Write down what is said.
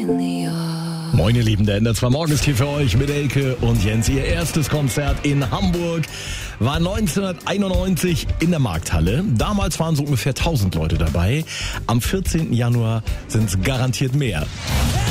Moin ihr Lieben, der NDR 2 Morgen ist hier für euch mit Elke und Jens. Ihr erstes Konzert in Hamburg war 1991 in der Markthalle. Damals waren so ungefähr 1000 Leute dabei. Am 14. Januar sind es garantiert mehr.